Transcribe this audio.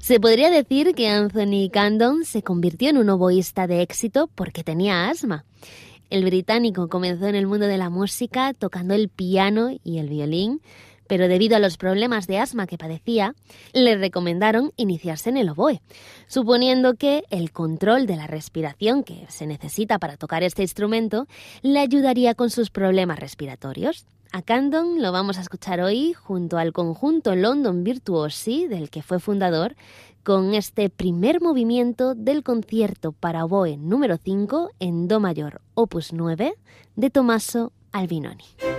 Se podría decir que Anthony Candon se convirtió en un oboísta de éxito porque tenía asma. El británico comenzó en el mundo de la música tocando el piano y el violín, pero debido a los problemas de asma que padecía, le recomendaron iniciarse en el oboe, suponiendo que el control de la respiración que se necesita para tocar este instrumento le ayudaría con sus problemas respiratorios. A Candon lo vamos a escuchar hoy junto al conjunto London Virtuosi, del que fue fundador, con este primer movimiento del concierto para oboe número 5 en do mayor, opus 9, de Tommaso Albinoni.